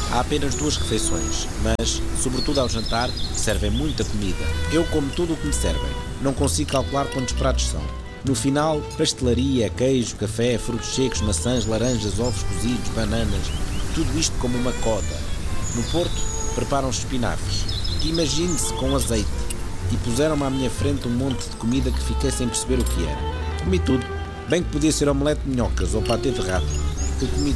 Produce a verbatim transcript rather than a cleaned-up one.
Há apenas duas refeições, mas, sobretudo ao jantar, servem muita comida. Eu como tudo o que me servem. Não consigo calcular quantos pratos são. No final, pastelaria, queijo, café, frutos secos, maçãs, laranjas, ovos cozidos, bananas, tudo isto como uma coda. No Porto, preparam-se espinafres. Imagine-se com azeite. E puseram-me à minha frente um monte de comida que fiquei sem perceber o que era. Comi tudo. Bem que podia ser omelete de minhocas ou patê de rato. Eu comi